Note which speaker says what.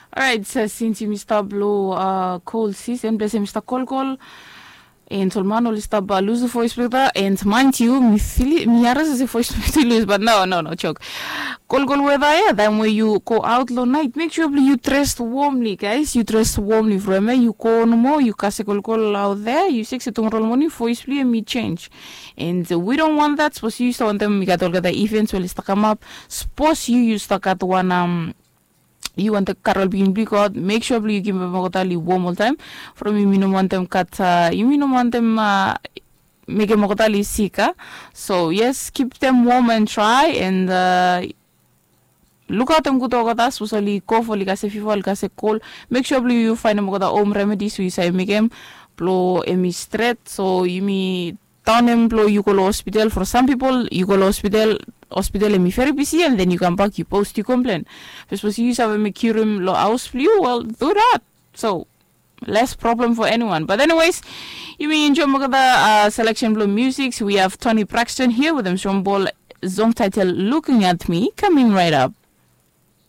Speaker 1: All right, so since you Mr. Blue call season, bless Mr. Call and Solmano lista lose the voice with and mind you, me feel me as the voice to lose, but no, choke. Call weather, yeah, then when you go out long night, make sure you dress warmly, guys. You dress warmly from me. You go no more, you cast a call out there, you six it on money, voice play and me change. And we don't want that. Suppose you used to want them, we got all the events will start come up. Suppose you used to got one you want the Carol being God, make sure you give them one more time. From you don't want them cut you don't want them make them sick. So yes, keep them warm and try and look out them good ogata, especially cough or like I say fever, like I say cold. Make sure you find them home remedies so you say make them blow emi straight so you me down them blow you go to hospital. For some people you go to hospital and me very busy and then you come back, you post, you complain. If suppose you have a mercurium low house flu, well do that. So less problem for anyone. But anyways, you may enjoy the selection blue music. So we have Tony Braxton here with him some ball song title Looking at Me coming right up.